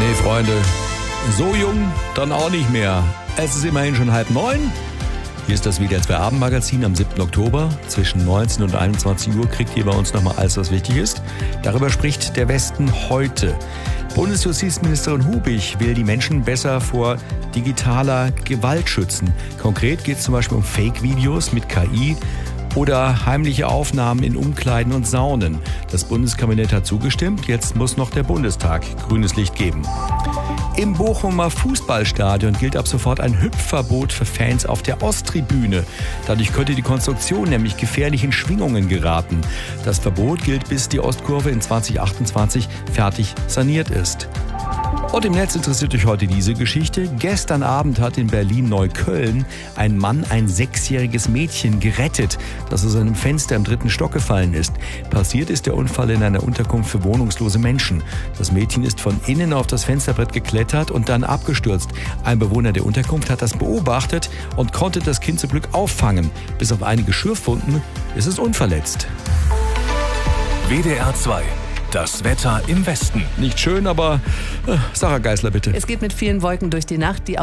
Nee, Freunde, so jung dann auch nicht mehr. Es ist immerhin schon 8:30. Hier ist das WDR 2 Abendmagazin am 7. Oktober. Zwischen 19 und 21 Uhr kriegt ihr bei uns nochmal alles, was wichtig ist. Darüber spricht der Westen heute. Bundesjustizministerin Hubig will die Menschen besser vor digitaler Gewalt schützen. Konkret geht es zum Beispiel um Fake-Videos mit KI oder heimliche Aufnahmen in Umkleiden und Saunen. Das Bundeskabinett hat zugestimmt, jetzt muss noch der Bundestag grünes Licht geben. Im Bochumer Fußballstadion gilt ab sofort ein Hüpfverbot für Fans auf der Osttribüne. Dadurch könnte die Konstruktion nämlich gefährlich in Schwingungen geraten. Das Verbot gilt, bis die Ostkurve in 2028 fertig saniert ist. Und im Netz interessiert euch heute diese Geschichte. Gestern Abend hat in Berlin-Neukölln ein Mann ein 6-jähriges Mädchen gerettet, das aus einem Fenster im 3. Stock gefallen ist. Passiert ist der Unfall in einer Unterkunft für wohnungslose Menschen. Das Mädchen ist von innen auf das Fensterbrett geklettert und dann abgestürzt. Ein Bewohner der Unterkunft hat das beobachtet und konnte das Kind zum Glück auffangen. Bis auf einige Schürfwunden ist es unverletzt. WDR 2. Das Wetter im Westen. Nicht schön, aber Sarah Geisler, bitte. Es geht mit vielen Wolken durch die Nacht, die